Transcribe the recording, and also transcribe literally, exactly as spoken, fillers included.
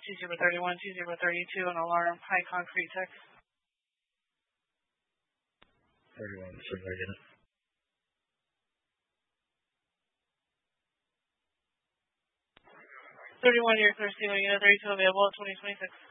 two zero three one, two zero three two, an alarm, high concrete text. thirty-one, say that again. thirty-one, you're clear, Steamer Unit thirty-two available at twenty twenty-six.